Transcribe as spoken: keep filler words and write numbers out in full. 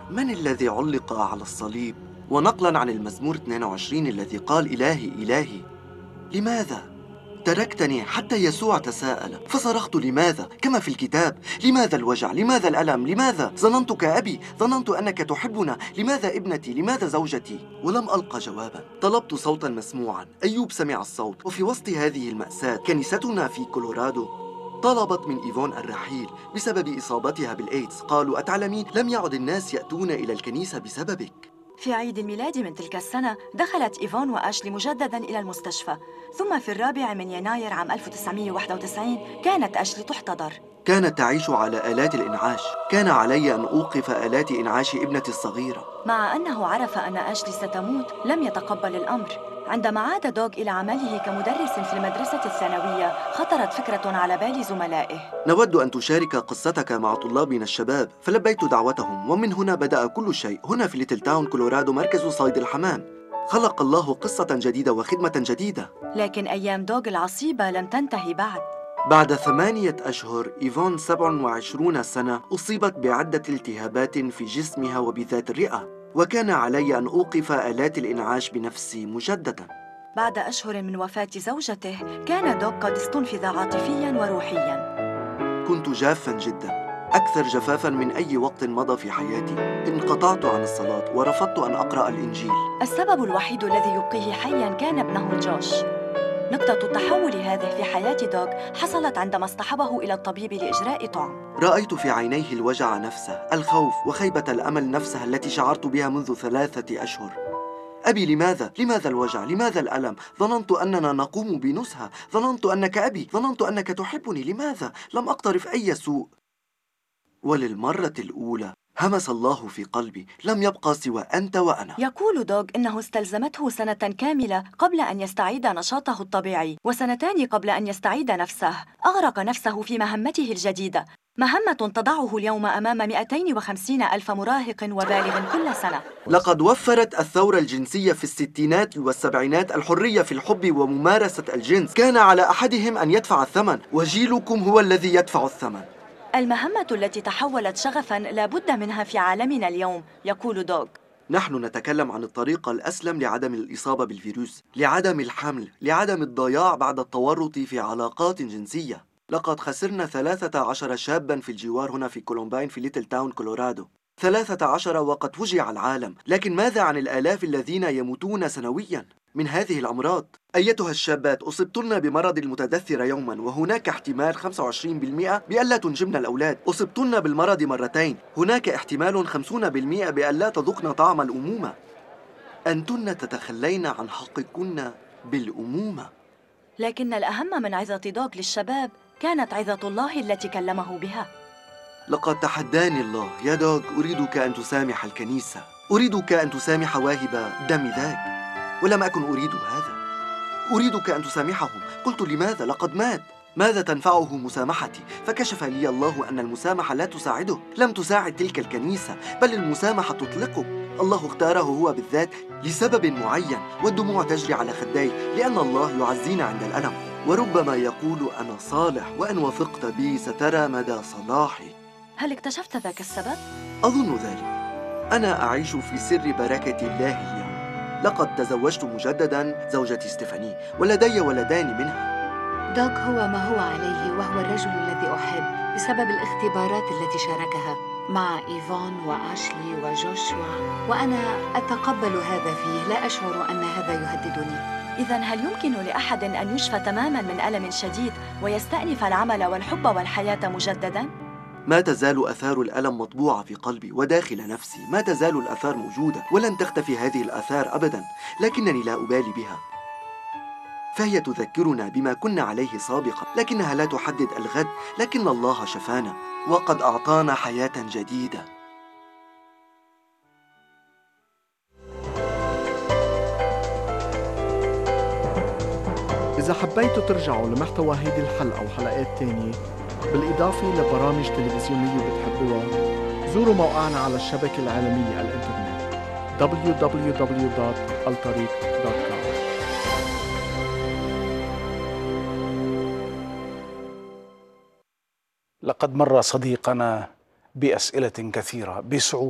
من الذي علق على الصليب؟ ونقلا عن المزمور اثنين وعشرين الذي قال: إلهي إلهي لماذا تركتني؟ حتى يسوع تساءل فصرخت: لماذا؟ كما في الكتاب: لماذا الوجع؟ لماذا الألم؟ لماذا؟ ظننتك أبي، ظننت أنك تحبنا، لماذا ابنتي؟ لماذا زوجتي؟ ولم ألقى جوابا. طلبت صوتا مسموعا. أيوب سمع الصوت. وفي وسط هذه المأساة كنيستنا في كولورادو طلبت من إيفون الرحيل بسبب إصابتها بالإيدز. قالوا: أتعلمين، لم يعد الناس يأتون إلى الكنيسة بسببك. في عيد الميلاد من تلك السنة دخلت إيفون وآشلي مجدداً إلى المستشفى، ثم في الرابع من يناير عام ألف وتسعمائة وواحد وتسعين كانت آشلي تحتضر. كانت تعيش على آلات الإنعاش. كان علي أن أوقف آلات إنعاش ابنتي الصغيرة. مع أنه عرف أن آشلي ستموت لم يتقبل الأمر. عندما عاد دوغ إلى عمله كمدرس في المدرسة الثانوية خطرت فكرة على بال زملائه: نود أن تشارك قصتك مع طلابنا الشباب. فلبيت دعوتهم، ومن هنا بدأ كل شيء. هنا في ليتل تاون كولورادو مركز صيد الحمام. خلق الله قصة جديدة وخدمة جديدة. لكن أيام دوغ العصيبة لم تنتهي بعد. بعد ثمانية أشهر إيفون سبع وعشرين سنة أصيبت بعدة التهابات في جسمها وبذات الرئة، وكان علي أن أوقف آلات الإنعاش بنفسي مجدداً. بعد أشهر من وفاة زوجته كان دوغ قد استنفذ عاطفياً وروحياً. كنت جافاً جداً، أكثر جفافاً من أي وقت مضى في حياتي. انقطعت عن الصلاة ورفضت أن أقرأ الإنجيل. السبب الوحيد الذي يبقيه حياً كان ابنه جوش. نقطة التحول هذه في حياة دوغ حصلت عندما اصطحبه إلى الطبيب لإجراء طعم. رأيت في عينيه الوجع نفسه، الخوف وخيبة الأمل نفسها التي شعرت بها منذ ثلاثة أشهر. أبي، لماذا؟ لماذا الوجع؟ لماذا الألم؟ ظننت أننا نقوم بنزهة، ظننت أنك أبي، ظننت أنك تحبني، لماذا؟ لم أقترف أي سوء. وللمرة الأولى همس الله في قلبي: لم يبقى سوى أنت وأنا. يقول دوغ إنه استلزمته سنة كاملة قبل أن يستعيد نشاطه الطبيعي، وسنتان قبل أن يستعيد نفسه. أغرق نفسه في مهمته الجديدة، مهمة تضعه اليوم أمام مئتين وخمسين ألف مراهق وبالغ كل سنة. لقد وفرت الثورة الجنسية في الستينات والسبعينات الحرية في الحب وممارسة الجنس. كان على أحدهم أن يدفع الثمن، وجيلكم هو الذي يدفع الثمن. المهمة التي تحولت شغفاً لا بد منها في عالمنا اليوم، يقول دوغ. نحن نتكلم عن الطريقة الأسلم لعدم الإصابة بالفيروس، لعدم الحمل، لعدم الضياع بعد التورط في علاقات جنسية. لقد خسرنا ثلاثة عشر شاباً في الجوار هنا في كولومباين في ليتل تاون كولورادو. ثلاثة عشر وقد فجع العالم. لكن ماذا عن الآلاف الذين يموتون سنوياً من هذه الأمراض؟ أيتها الشابات، أصبتن بمرض المتدثر يوماً، وهناك احتمال خمسة وعشرين بالمئة بألا تنجبن الأولاد. أصبتن بالمرض مرتين، هناك احتمال خمسين بالمئة بألا تذقن طعم الأمومة. أنتن تتخلين عن حقكن بالأمومة. لكن الأهم من عظة دوغ للشباب كانت عظة الله التي كلمه بها. لقد تحداني الله: يا دوغ، أريدك أن تسامح الكنيسة، أريدك أن تسامح واهب دم ذاك. ولم أكن أريد هذا. أريدك أن تسامحهم. قلت: لماذا؟ لقد مات. ماذا تنفعه مسامحتي؟ فكشف لي الله أن المسامحة لا تساعده. لم تساعد تلك الكنيسة، بل المسامحة تطلقه. الله اختاره هو بالذات لسبب معين، والدموع تجري على خديه لأن الله يعزينا عند الألم. وربما يقول: أنا صالح، وإن وثقت بي سترى مدى صلاحي. هل اكتشفت ذاك السبب؟ أظن ذلك. أنا أعيش في سر بركة الله اليوم. لقد تزوجت مجدداً زوجتي ستيفاني، ولدي ولدان منها. دوغ هو ما هو عليه، وهو الرجل الذي أحب بسبب الاختبارات التي شاركها مع إيفون وآشلي وجوشوا، وأنا أتقبل هذا فيه، لا أشعر أن هذا يهددني. إذن هل يمكن لأحد أن يشفى تماماً من ألم شديد ويستأنف العمل والحب والحياة مجدداً؟ ما تزال آثار الألم مطبوعة في قلبي وداخل نفسي. ما تزال الآثار موجودة، ولن تختفي هذه الآثار أبداً، لكنني لا أبالي بها. فهي تذكرنا بما كنا عليه سابقاً، لكنها لا تحدد الغد. لكن الله شفانا وقد أعطانا حياة جديدة. إذا حبيتوا ترجعوا لمحتوى هيدي الحلقة وحلقات تانية بالإضافة لبرامج تلفزيونية بتحبوها، زوروا موقعنا على الشبكة العالمية الإنترنت دبليو دبليو دبليو دوت الطريق دوت كوم. لقد مر صديقنا بأسئلة كثيرة بصعوبة